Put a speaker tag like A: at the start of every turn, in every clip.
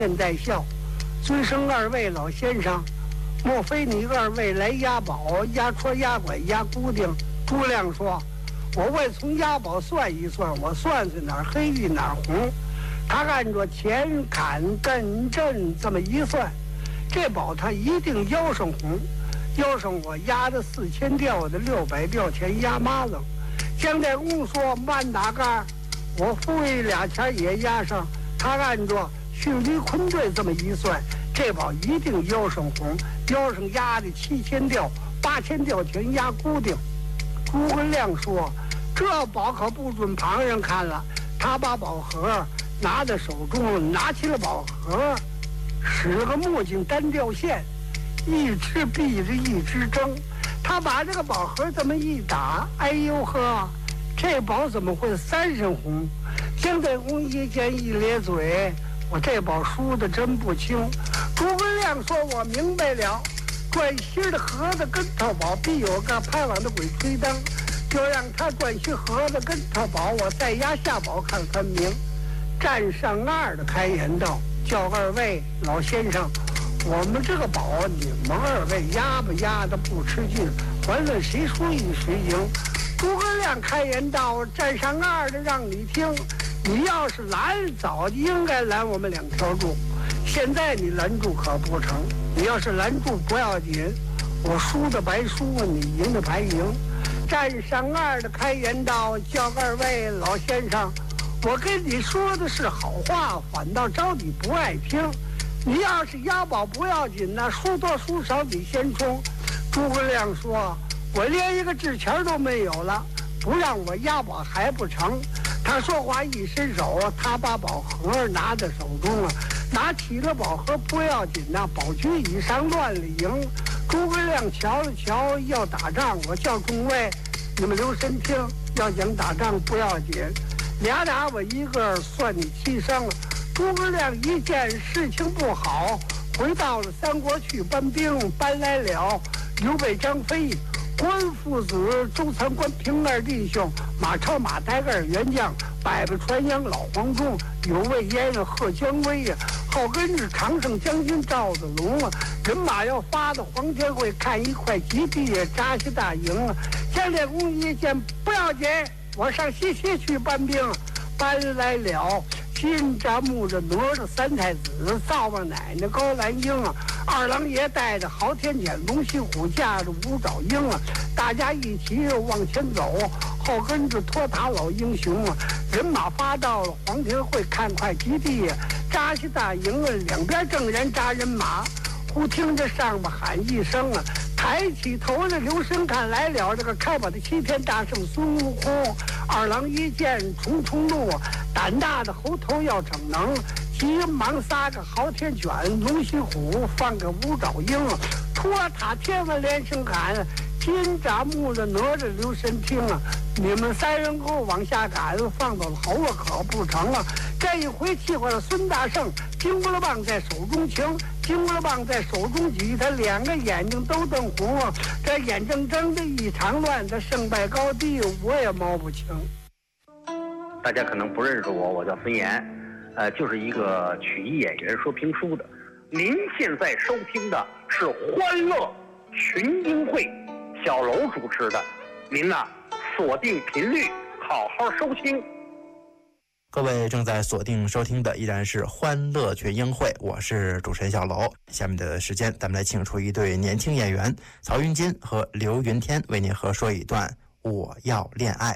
A: 现在笑。尊生二位老先生，莫非你二位来押宝、押戳、押拐、押固定？诸亮说：“我为从押宝算一算，我算算哪儿黑玉哪儿红。”他按着前坎艮震这么一算，这宝他一定腰上红，腰上我押的4000吊的600吊钱押麻了。姜太公说慢打杆，我付一俩钱也押上。他按着迅驴坤兑这么一算，这宝一定腰上红，腰上压的7000吊8000吊钱压固定。诸葛亮说这宝可不准旁人看了。他把宝盒拿在手中，拿起了宝盒，使了个木镜单吊线，一只闭着一只睁。他把这个宝盒这么一打，哎呦呵，这宝怎么会3身红？姜太公一见一咧嘴，我这宝输的真不轻。诸葛亮说我明白了，转心的盒子跟头宝必有个拍网的鬼吹灯，就让他转心盒子跟头宝，我再压下宝看分明。站上2的开言道：“叫二位老先生，我们这个宝你们二位压不压的不吃劲，还论谁输赢谁赢。”诸葛亮开言道：“站上2的让你听，你要是拦，早就应该拦我们2条路。现在你拦住可不成，你要是拦住不要紧，我输的白输，你赢的白赢。”站上2的开言道：“叫二位老先生，我跟你说的是好话，反倒招你不爱听。你要是押宝不要紧呐，输多输少你先冲。”诸葛亮说：“我连一个纸钱都没有了，不让我押宝还不成？”他说话一伸手，他把宝盒拿在手中了，拿起了宝盒不要紧呐，宝局以上乱了赢。诸葛亮瞧了瞧，要打仗，我叫众位你们留神听，要讲打仗不要紧，俩打我一个，算你7胜了。诸葛亮一见事情不好，回到了3国去搬兵，搬来了刘备、张飞、关父子、周参、关平2弟兄，马超、马岱2员将，百步传扬老黄忠，有魏延、贺姜维呀，后跟着常胜将军赵子龙啊，人马要发到黄天会看一块基地呀，扎下大营啊。姜太公一见不要紧，我上西岐去搬兵，搬来了金吒、木吒、哪吒3太子，灶王奶奶高兰英啊，二郎爷带着昊天犬、龙须虎，驾着五爪鹰啊，大家一起往前走，后跟着托塔老英雄啊，人马发到了黄天会看块基地啊，扎下大营啊，两边正人扎人马，忽听着上边喊一声啊，抬起头来留神看，来了这个开宝的齐天大圣孙悟空。二郎一见重重怒，胆大的猴头要逞能，急忙撒个昊天犬、龙须虎，放个五爪鹰，托塔天王连声喊：金吒、木吒、哪吒留神听啊！你们3人给我往下赶，放到了猴了可不成啊！这一回气坏了孙大圣，金箍棒在手中擎，金箍棒在手中举，他2个眼睛都瞪红啊！这眼睁睁的一场乱，这胜败高低我也摸不清。
B: 大家可能不认识我，我叫孙岩，就是一个曲艺演员，说评书的。您现在收听的是《欢乐群英会》，小楼主持的，您呐锁定频率，好好收听。
C: 各位正在锁定收听的依然是欢乐群英会，我是主持人小楼。下面的时间咱们来请出一对年轻演员曹云金和刘云天，为您合说一段我要恋爱。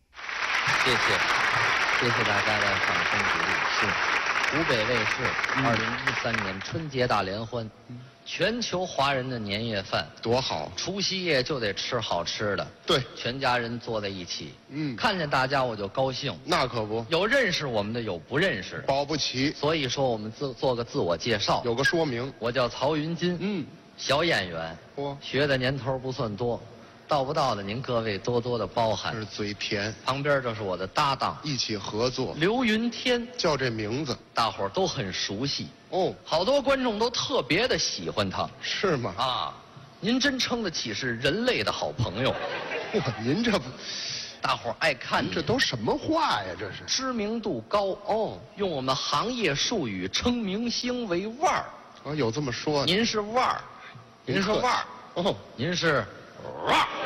D: 谢谢大家的掌声鼓励。是湖北卫视2013年春节大联欢，全球华人的年夜饭，
E: 多好！
D: 除夕夜就得吃好吃的，
E: 对，
D: 全家人坐在一起，看见大家我就高兴。
E: 那可不，
D: 有认识我们的，有不认识的，
E: 保不齐。
D: 所以说我们做个自我介绍，
E: 有个说明。
D: 我叫曹云金，小演员，学的年头不算多。到不到的您各位多多的包涵。
E: 是嘴甜。
D: 旁边这是我的搭档，
E: 一起合作。
D: 刘云天，
E: 叫这名字，
D: 大伙儿都很熟悉
E: 哦。
D: 好多观众都特别的喜欢他。
E: 是吗？
D: 啊，您真称得起是人类的好朋友。
E: 哇，您这不，
D: 大伙儿爱看
E: 这都什么话呀？这是
D: 知名度高
E: 哦，
D: 用我们行业术语称明星为腕儿。
E: 哦，有这么说的。
D: 您是腕儿，您是腕儿，
E: 哦，
D: 您是腕儿。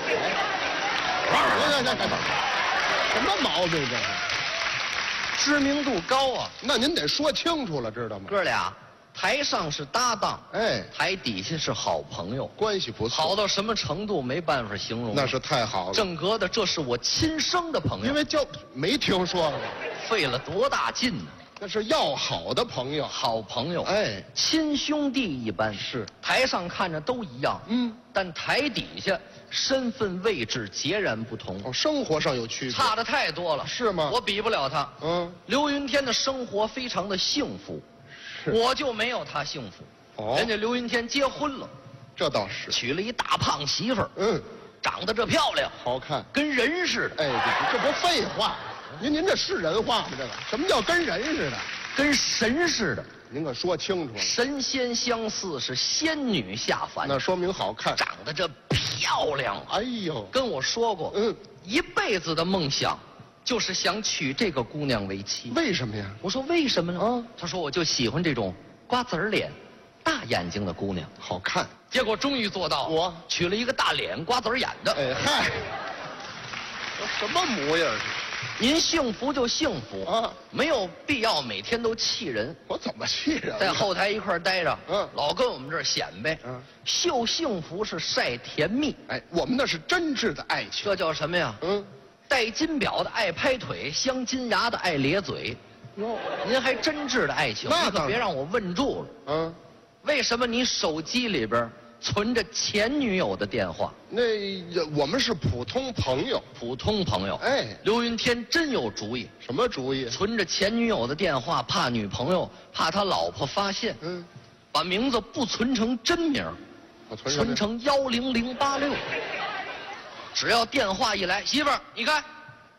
E: 什么毛病这是？
D: 知名度高啊！
E: 那您得说清楚了，知道吗？
D: 哥俩台上是搭档，
E: 哎，
D: 台底下是好朋友，
E: 关系不错，
D: 好到什么程度没办法形容。
E: 那是太好了。
D: 正格的，这是我亲生的朋友，
E: 因为没听说过，
D: 费了多大劲呢！
E: 那是要好的朋友，
D: 好朋友，
E: 哎，
D: 亲兄弟一般。
E: 是
D: 台上看着都一样，但台底下身份位置截然不同，
E: 哦，生活上有区别，
D: 差的太多了。
E: 是吗？
D: 我比不了他。刘云天的生活非常的幸福，我就没有他幸福。
E: 哦，
D: 人家刘云天结婚了，
E: 这倒是，
D: 娶了一大胖媳妇儿，长得这漂亮，
E: 好看，
D: 跟人似的。
E: 哎，这不废话？您这是人话吗？这个什么叫跟人似的？
D: 跟神似的。
E: 您可说清楚了。
D: 神仙相似，是仙女下凡。
E: 那说明好看，
D: 长得这漂亮。
E: 哎呦，
D: 跟我说过，一辈子的梦想就是想娶这个姑娘为妻。
E: 为什么呀？
D: 我说为什么呢？他说我就喜欢这种瓜子脸、大眼睛的姑娘，
E: 好看。
D: 结果终于做到，我娶了一个大脸瓜子眼的。
E: 哎嗨，什么模样？
D: 您幸福就幸福
E: 啊，
D: 没有必要每天都气人。
E: 我怎么气人？
D: 在后台一块待着，老跟我们这儿显摆，秀幸福是晒甜蜜。
E: 哎，我们那是真挚的爱情。
D: 这叫什么呀？戴金表的爱拍腿，镶金牙的爱咧嘴。哟，您还真挚的爱情？
E: 那
D: 可别让我问住了。为什么你手机里边存着前女友的电话？
E: 那我们是普通朋友。
D: 普通朋友。哎，刘云天真有主意。
E: 什么主意？
D: 存着前女友的电话，怕女朋友，怕他老婆发现。把名字不存成真名，存成10086。只要电话一来，媳妇儿，你看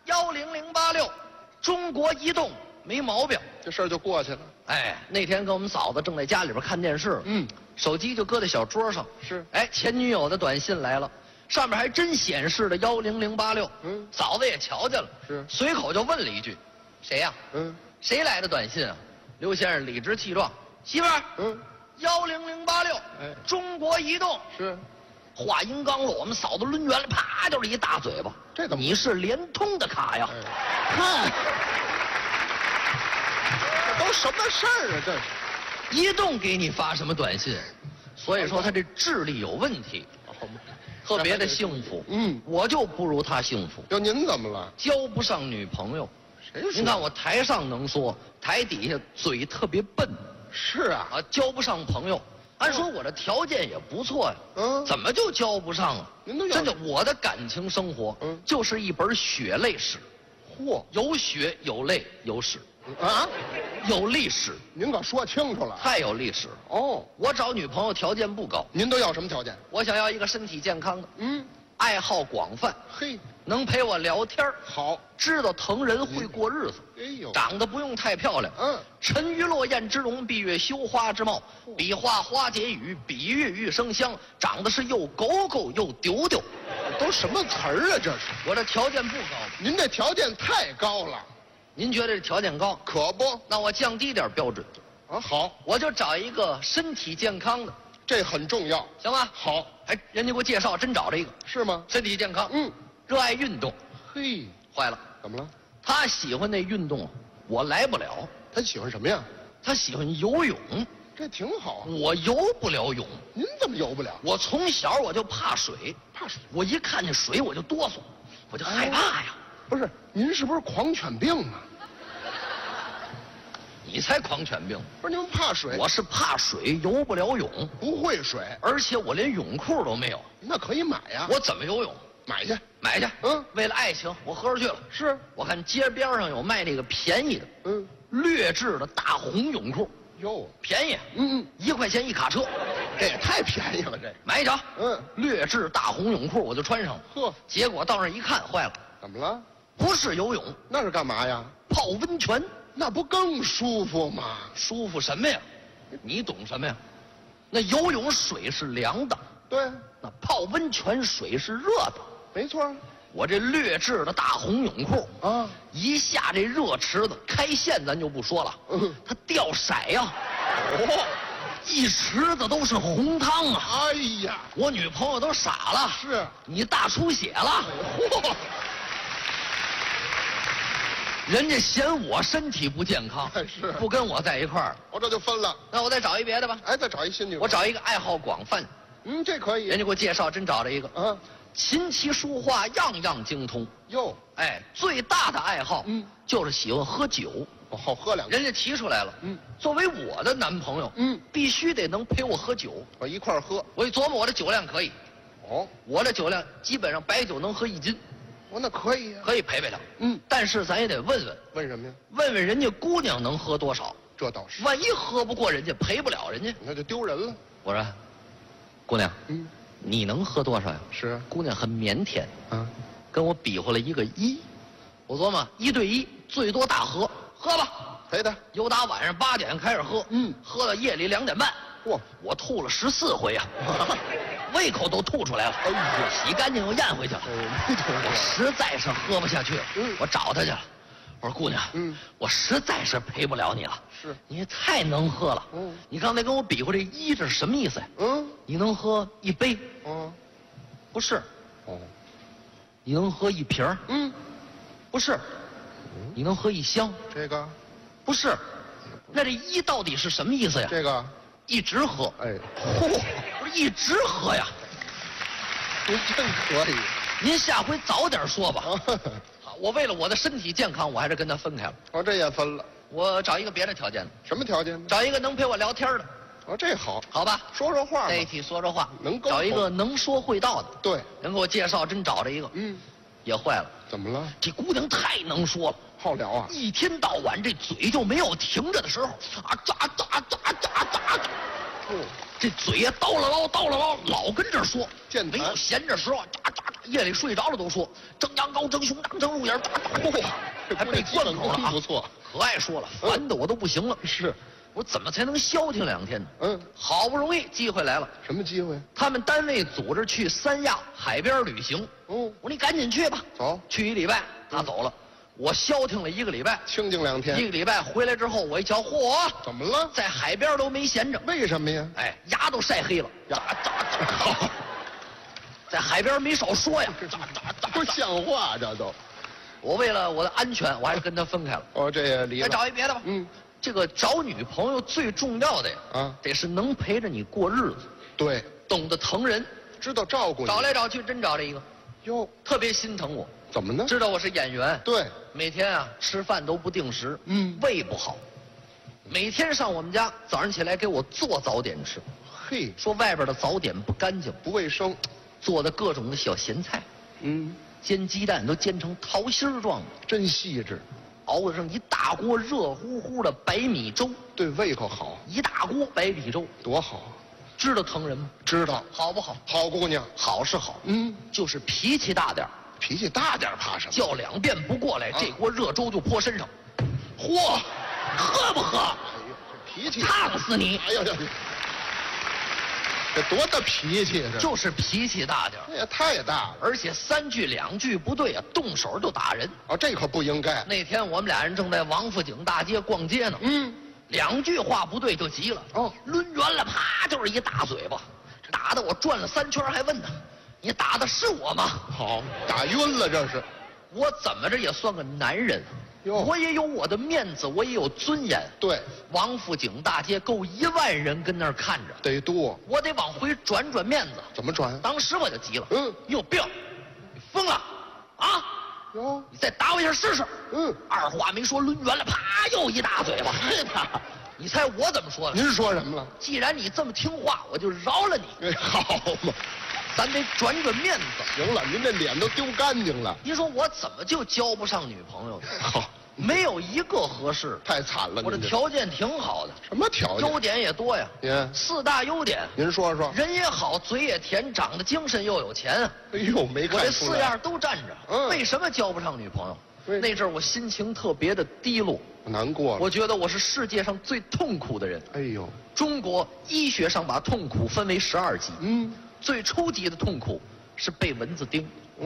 D: ，10086，中国移动没毛病，
E: 这事儿就过去了。
D: 哎，那天跟我们嫂子正在家里边看电视，手机就搁在小桌上。
E: 是，
D: 哎，前女友的短信来了，上面还真显示的10086。嫂子也瞧见了，是，随口就问了一句：“谁呀？”谁来的短信啊？刘先生理直气壮：“媳妇儿，10086，哎，中国移动。”是。话音刚落，我们嫂子抡圆了，啪就是一大嘴巴。这怎么？你是联通的卡呀？
E: 嗨，这都什么事儿啊？这是，
D: 移动给你发什么短信？所以说他这智力有问题，特别的幸福。我就不如他幸福。
E: 哟，您怎么了？
D: 交不上女朋友。
E: 谁说？
D: 您看我台上能说，台底下嘴特别笨。
E: 是啊，
D: 交不上朋友。按说我这条件也不错呀，怎么就交不上啊？您都真的，我的感情生活，就是一本血泪史。嚯，有血有泪有史啊，有历史。
E: 您可说清楚了，
D: 太有历史哦。我找女朋友条件不高，
E: 您都要什么条件？
D: 我想要一个身体健康的，爱好广泛，
E: 嘿，
D: 能陪我聊天，
E: 好，
D: 知道疼人，会过日子。哎呦，长得不用太漂亮，沉鱼落雁之容，闭月羞花之貌，比划花解语，比喻玉生香，长得是又狗狗又丢丢。
E: 都什么词儿啊？这是
D: 我这条件不高，
E: 您这条件太高了。
D: 您觉得这条件高？
E: 可不，
D: 那我降低点标准。
E: 啊，好，
D: 我就找一个身体健康的，
E: 这很重要，
D: 行吧？
E: 好，
D: 哎，人家给我介绍，真找着一个，
E: 是吗？
D: 身体健康，热爱运动。
E: 嘿，
D: 坏了，
E: 怎么了？
D: 他喜欢那运动，我来不了。
E: 他喜欢什么呀？
D: 他喜欢游泳，
E: 这挺好啊。
D: 我游不了泳。
E: 您怎么游不了？
D: 我从小我就怕水，
E: 怕水。
D: 我一看见水我就哆嗦，我就害怕呀。
E: 不是，您是不是狂犬病啊？
D: 你才狂犬病！
E: 不是，您怕水？
D: 我是怕水，游不了泳，
E: 不会水，
D: 而且我连泳裤都没有。
E: 那可以买呀。
D: 我怎么游泳？
E: 买去，
D: 买去。为了爱情，我喝出去了。
E: 是，
D: 我看街边上有卖那个便宜的，劣质的大红泳裤。
E: 哟，
D: 便宜。1块钱一卡车，
E: 这也太便宜了。这
D: 买一条。劣质大红泳裤我就穿上了。呵，结果到那儿一看，坏了。
E: 怎么了？
D: 不是游泳，
E: 那是干嘛呀？
D: 泡温泉。
E: 那不更舒服吗？
D: 舒服什么呀？你懂什么呀？那游泳水是凉的，
E: 对，
D: 那泡温泉水是热的，
E: 没错。
D: 我这劣质的大红泳裤
E: 啊，
D: 一下这热池子开线咱就不说了，它掉色呀，一池子都是红汤啊！
E: 哎呀，
D: 我女朋友都傻了，
E: 是
D: 你大出血了，
E: 嚯，
D: 人家嫌我身体不健康，
E: 是
D: 不跟我在一块儿，
E: 我这就分了。
D: 那我再找一别的吧。
E: 哎，再找一新女朋友，
D: 我找一个爱好广泛，
E: 这可以。
D: 人家给我介绍，真找了一个
E: 啊，
D: 琴棋书画样样精通。
E: 哟，
D: 哎，最大的爱好，就是喜欢喝酒。
E: 我好喝两句。
D: 人家提出来了，作为我的男朋友，必须得能陪我喝酒。
E: 我一块儿喝。
D: 我一琢磨，我的酒量可以，
E: 哦，
D: 我的酒量基本上白酒能喝1斤，
E: 那可以呀。
D: 可以陪陪他。但是咱也得问问，
E: 问什么呀？
D: 问问人家姑娘能喝多少。
E: 这倒是。
D: 万一喝不过人家，陪不了人家，
E: 那就丢人了。
D: 我说，姑娘，你能喝多少呀？
E: 是。
D: 姑娘很腼腆，
E: 啊，
D: 跟我比划了一个1。我琢磨1对1，最多大喝，喝吧。
E: 陪他。
D: 由打晚上8点开始喝，喝到夜里2点半。
E: 嚯，
D: 我吐了14回呀，胃口都吐出来了。
E: 哎呀，
D: 洗干净又咽回去了。我实在是喝不下去了，我找他去了。我说姑娘，我实在是陪不了你了。
E: 是，
D: 你也太能喝了。你刚才跟我比划这1，这是什么意思呀？你能喝1杯？不是。
E: 哦，
D: 你能喝1瓶？不是。你能喝1箱？
E: 这个，
D: 不是。那这1到底是什么意思呀？
E: 这个，
D: 一直喝。
E: 哎，
D: 嚯，不是一直喝呀？
E: 您真可以。
D: 您下回早点说吧。我为了我的身体健康，我还是跟他分开了。
E: 哦，这也分了。
D: 我找一个别的条件的，
E: 什么条件呢？
D: 找一个能陪我聊天的。
E: 哦，这好，
D: 好吧？
E: 说说话嘛。
D: 在一起说说话，
E: 能沟通。
D: 找一个能说会道的。
E: 对，
D: 人给我介绍，真找着一个。也坏了。
E: 怎么了？
D: 这姑娘太能说了，
E: 好聊啊！
D: 一天到晚这嘴就没有停着的时候，这嘴呀叨了唠叨了唠，老跟这说，没有闲着时候，夜里睡着了都说，蒸羊羔蒸熊掌蒸鹿眼，还背贯口了啊，
E: 不错，
D: 可爱说了，烦的我都不行了。
E: 是，
D: 我怎么才能消停2天呢？好不容易机会来了。
E: 什么机会？
D: 他们单位组织去三亚海边旅行。我说你赶紧去吧。
E: 走，
D: 去1礼拜，他走了。我消停了1个礼拜，
E: 清静2天。
D: 1个礼拜回来之后，我一瞧，嚯，
E: 怎么了？
D: 在海边都没闲着。
E: 为什么呀？
D: 哎，牙都晒黑了。在海边没少说呀。
E: 不像话，这都。
D: 我为了我的安全，我还是跟他分开了。
E: 哦，这也离了。
D: 再找一别的吧。这个找女朋友最重要的呀，得是能陪着你过日子。
E: 对，
D: 懂得疼人，
E: 知道照顾你。
D: 找来找去，真找了一个。
E: 哟，
D: 特别心疼我。
E: 怎么呢？
D: 知道我是演员。
E: 对，
D: 每天啊吃饭都不定时，胃不好。每天上我们家，早上起来给我做早点吃。
E: 嘿，
D: 说外边的早点不干净，
E: 不卫生，
D: 做的各种的小咸菜。煎鸡蛋都煎成桃心状的，
E: 真细致。
D: 熬上一大锅热乎乎的白米粥，
E: 对胃口好。
D: 一大锅白米粥，
E: 多好。
D: 知道疼人吗？
E: 知道。
D: 好不好？
E: 好姑娘。
D: 好是好，就是脾气大点。
E: 脾气大点怕什么？
D: 叫2遍不过来，这锅热粥就泼身上。嚯，喝不喝？哎
E: 呦，这脾气
D: 烫死你！
E: 哎呦，这多大脾气这？
D: 就是脾气大点。
E: 这也太大了。
D: 而且3句2句不对啊，动手就打人。
E: 哦，这可不应该。
D: 那天我们俩人正在王府井大街逛街呢。2句话不对就急了。抡圆了，啪就是一大嘴巴，打得我转了3圈，还问他。你打的是我吗？
E: 好，打晕了这是。
D: 我怎么着也算个男人，我也有我的面子，我也有尊严。
E: 对，
D: 王府井大街够1万人跟那儿看着，
E: 得多。
D: 我得往回转面子。
E: 怎么转？
D: 当时我就急了。你有病，你疯了啊！
E: 哟，
D: 你再打我一下试试。二话没说，抡圆了，啪又一大嘴巴。你猜我怎么说的？
E: 您说什么了？
D: 既然你这么听话，我就饶了你。
E: 好嘛。
D: 咱得转面子。
E: 行了，您这脸都丢干净了。
D: 您说我怎么就交不上女朋友？
E: 好，
D: 没有一个合适。
E: 太惨了。
D: 我这条件挺好的。
E: 什么条件？
D: 优点也多呀。4大优点。您
E: 说说。
D: 人也好，嘴也甜，长得精神又有钱啊。
E: 哎呦，没看出来。
D: 我这4样都占着。为什么交不上女朋友？那阵儿我心情特别的低落，
E: 难过了。
D: 我觉得我是世界上最痛苦的人。
E: 哎呦，
D: 中国医学上把痛苦分为12级。最初级的痛苦是被蚊子叮。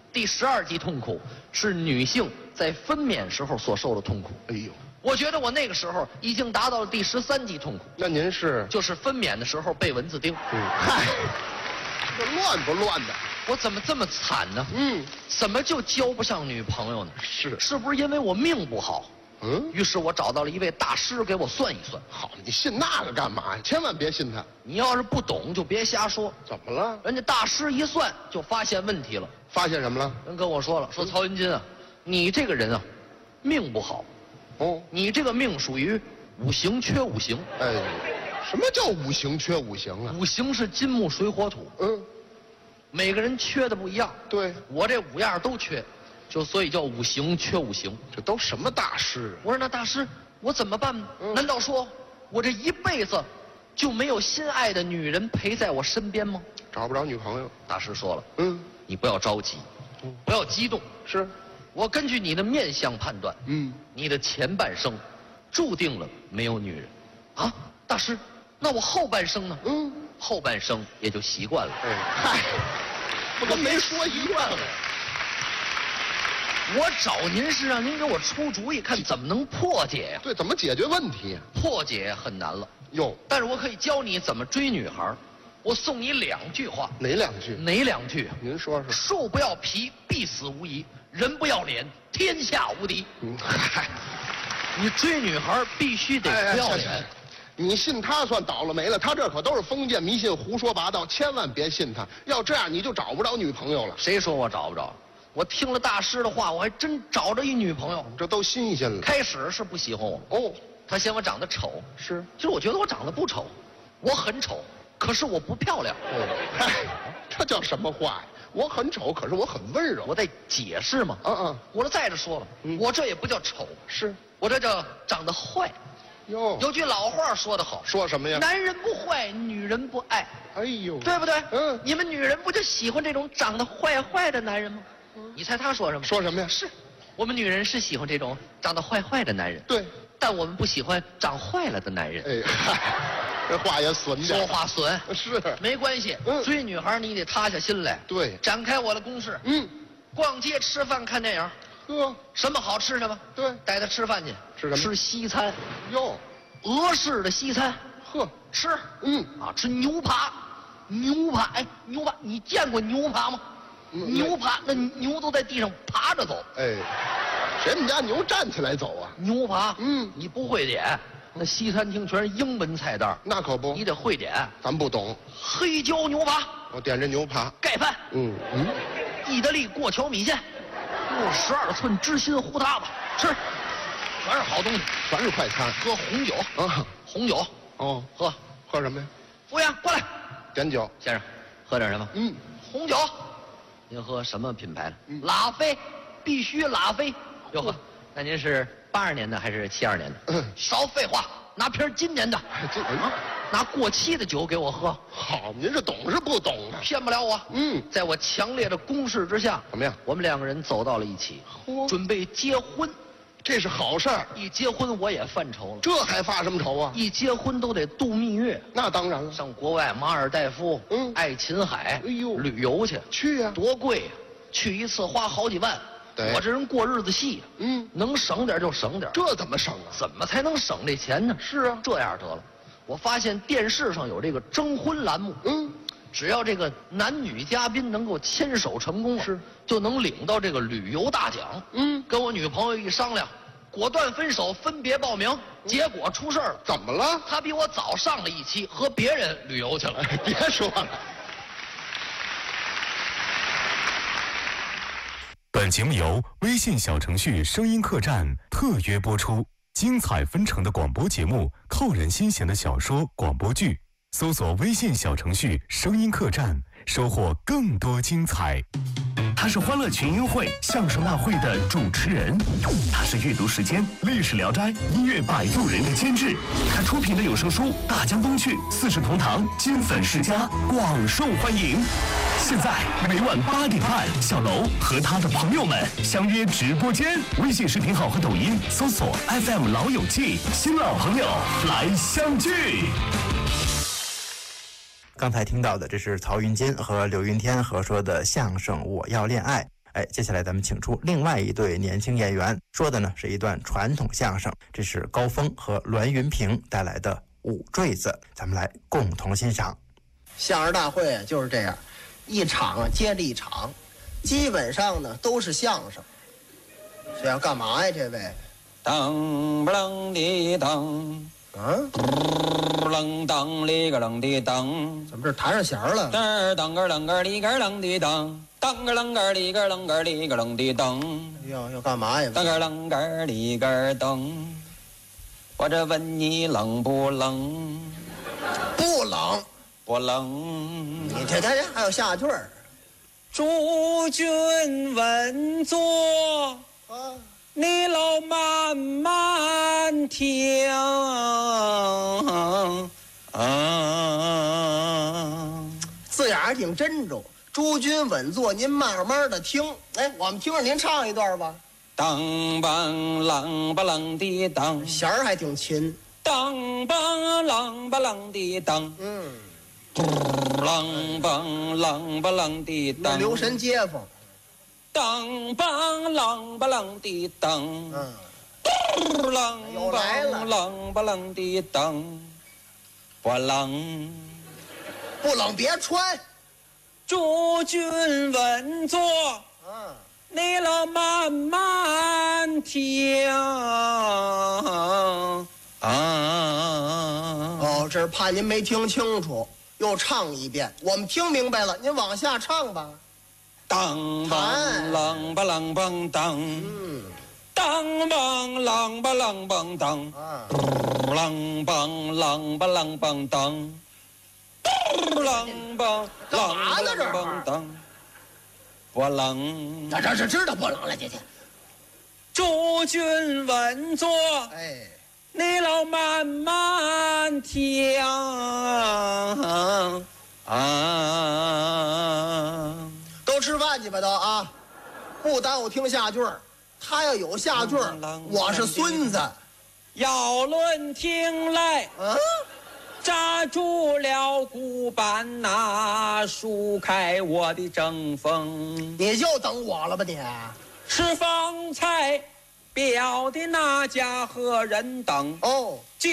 D: 第12级痛苦是女性在分娩时候所受的痛苦。
E: 哎呦，
D: 我觉得我那个时候已经达到了第13级痛苦，
E: 那您是？
D: 就是分娩的时候被蚊子叮。
E: 嗨，这乱不乱的？
D: 我怎么这么惨呢？怎么就交不上女朋友呢？是不是因为我命不好？于是我找到了一位大师给我算一算。
E: 好，你信那个干嘛呀？千万别信他。
D: 你要是不懂就别瞎说。
E: 怎么了？
D: 人家大师一算就发现问题了。
E: 发现什么了？
D: 人跟我说了，说曹云金啊，你这个人啊，命不好。你这个命属于五行缺五行。
E: 哎，什么叫五行缺五行啊？
D: 五行是金木水火土。每个人缺的不一样。
E: 对，
D: 我这5样都缺，所以叫五行缺五行。
E: 这都什么大师啊？
D: 我说那大师，我怎么办呢？难道说我这一辈子就没有心爱的女人陪在我身边吗？
E: 找不着女朋友。
D: 大师说了，你不要着急，不要激动。
E: 是，
D: 我根据你的面相判断，你的前半生注定了没有女人。啊，大师，那我后半生呢？后半生也就习惯了。
E: 嗨，不跟没说一样吗？
D: 我找您是让您给我出主意，看怎么能破解呀？
E: 对，怎么解决问题呀？
D: 破解很难了。
E: 哟，
D: 但是我可以教你怎么追女孩。我送你2句话。
E: 哪2句？
D: 哪2句？
E: 您说说。
D: 树不要皮，必死无疑；人不要脸，天下无敌。
E: 嗨，
D: 你追女孩必须得不要脸。
E: 你信他算倒了霉了，他这可都是封建迷信、胡说八道，千万别信他。要这样，你就找不着女朋友了。
D: 谁说我找不着？我听了大师的话，我还真找着一女朋友。
E: 这都新鲜了。
D: 开始是不喜欢我，他嫌我长得丑。
E: 是，
D: 其实我觉得我长得不丑，我很丑，可是我不漂亮。
E: 嗨，这叫什么话呀？我很丑，可是我很温柔。
D: 我得解释嘛。我这再者说了，我这也不叫丑，
E: 是
D: 我这叫长得坏。有句老话说得好，
E: 说什么呀？
D: 男人不坏，女人不爱。
E: 哎呦，
D: 对不对？你们女人不就喜欢这种长得坏坏的男人吗？你猜他说什么？
E: 说什么呀？
D: 是我们女人是喜欢这种长得坏坏的男人。
E: 对，
D: 但我们不喜欢长坏了的男人。
E: 哎，嗨，这话也损点。
D: 说话损
E: 是
D: 没关系。追女孩你得塌下心来。
E: 对，
D: 展开我的攻势。逛街、吃饭、看电影。什么好吃什么？
E: 对，
D: 带他吃饭去。
E: 吃什么？
D: 吃西餐。
E: 哟，
D: 俄式的西餐。吃。吃牛扒。牛扒，哎，牛扒，你见过牛扒吗？牛扒，那牛都在地上爬着走。
E: 哎，谁们家牛站起来走啊？
D: 牛扒，你不会点，那西餐厅全是英文菜单。
E: 那可不，
D: 你得会点。
E: 咱不懂。
D: 黑椒牛扒，
E: 我点这牛扒。
D: 盖饭，意大利过桥米线，12寸芝心糊塌子，吃，全是好东西，
E: 全是快餐。
D: 喝红酒啊，红酒。喝
E: 什么呀？
D: 服务员过来，
E: 点酒。
D: 先生，喝点什么？红酒。您喝什么品牌的？拉菲，必须拉菲。哟呵，那您是82年的还是72年的？少废话，拿瓶今年的。拿过期的酒给我喝。
E: 好，您是懂是不懂啊？
D: 骗不了我。在我强烈的攻势之下，
E: 怎么样？
D: 我们2个人走到了一起，准备结婚。
E: 这是好事儿。
D: 一结婚我也犯愁了。
E: 这还发什么愁啊？
D: 一结婚都得度蜜月。
E: 那当然了。
D: 上国外马尔代夫、爱琴海，
E: 哎呦，
D: 旅游去
E: 呀，
D: 多贵呀！去一次花好几万。我这人过日子细，能省点就省点。
E: 这怎么省啊？
D: 怎么才能省这钱呢？
E: 是啊，
D: 这样得了。我发现电视上有这个征婚栏目，只要这个男女嘉宾能够牵手成功，就能领到这个旅游大奖。跟我女朋友一商量，果断分手，分别报名。结果出事了。
E: 怎么了？
D: 她比我早上了一期，和别人旅游去了。
E: 别说了。
F: 本节目由微信小程序声音客栈特约播出。精彩纷呈的广播节目，扣人心弦的小说、广播剧，搜索微信小程序声音客栈，收获更多精彩。他是欢乐群英会相声大会的主持人，他是阅读时间、历史聊斋、音乐摆渡人的监制，他出品的有声书《大江东去》《四世同堂》金粉世家广受欢迎。现在每晚8点半，小楼和他的朋友们相约直播间，微信视频号和抖音搜索 FM 老友记，新老朋友来相聚。
C: 刚才听到的，这是曹云金和刘云天合说的相声《我要恋爱》。 接下来咱们请出另外一对年轻演员，说的呢是一段传统相声，这是高峰和栾云平带来的五坠子，咱们来共同欣赏。
G: 相声大会就是这样，一场接着一场，基本上呢都是相声。这要干嘛呀？这位，
H: 当不啷的当，啷当里个啷的当，
G: 怎么这弹上弦了？
H: 当个啷个里个啷的当，当个啷个里个啷个里个啷的当，
G: 要干嘛呀？
H: 当个啷个里个当，我这问你冷不冷？
G: 不冷，
H: 不冷。
G: 你这还有下句儿。
H: 诸君稳坐，你老慢慢听。
G: 字眼还挺真重。诸君稳坐，您慢慢的听。哎，我们听着您唱一段吧。
H: 当梆啷吧啷的当，
G: 弦儿还挺勤。
H: 当梆啷吧啷的当，啷梆啷吧啷的当，
G: 留神街坊。
H: 当梆啷吧啷的当，啷梆啷吧啷的当，不冷
G: 不冷别穿。
H: 诸君稳坐，你老慢慢听。
G: 这是怕您没听清楚，又唱一遍。我们听明白了，您往下唱吧。
H: 当梆啷吧啷梆当，当梆啷吧啷梆当，啷梆啷吧啷梆当，啷梆啷吧啷梆当，不冷。
G: 这知道不冷了，姐姐。
H: 诸君稳坐，
G: 哎，
H: 你老慢慢听。
G: 都吃饭去吧都啊，不耽误听下句儿。他要有下句儿，我是孙子。
H: 要论听来，扎住了骨板呐，舒开我的争锋。
G: 你就等我了吧你？
H: 是方才表的那家何人等？
G: 哦。